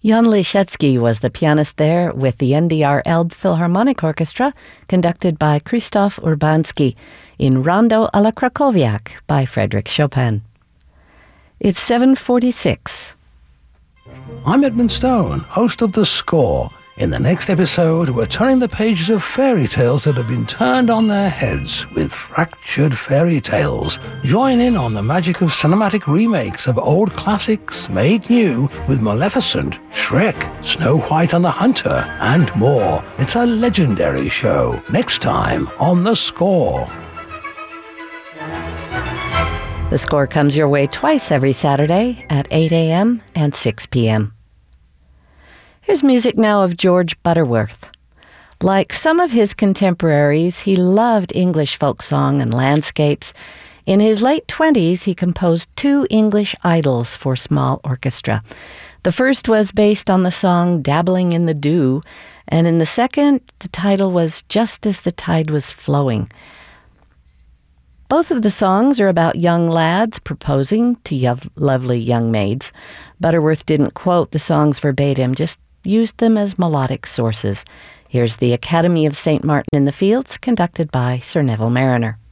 Jan Leschetski was the pianist there with the NDR Elbe Philharmonic Orchestra, conducted by Krzysztof Urbanski, in Rondo alla Krakowiak by Frédéric Chopin. It's 7:46. I'm Edmund Stone, host of The Score. In the next episode, we're turning the pages of fairy tales that have been turned on their heads with fractured fairy tales. Join in on the magic of cinematic remakes of old classics made new with Maleficent, Shrek, Snow White and the Hunter, and more. It's a legendary show. Next time on The Score. The Score comes your way twice every Saturday at 8 a.m. and 6 p.m. Here's music now of George Butterworth. Like some of his contemporaries, he loved English folk song and landscapes. In his late 20s, he composed 2 English idyls for small orchestra. The first was based on the song Dabbling in the Dew, and in the second, the title was Just as the Tide Was Flowing. Both of the songs are about young lads proposing to lovely young maids. Butterworth didn't quote the songs verbatim, just used them as melodic sources. Here's the Academy of St. Martin in the Fields, conducted by Sir Neville Marriner.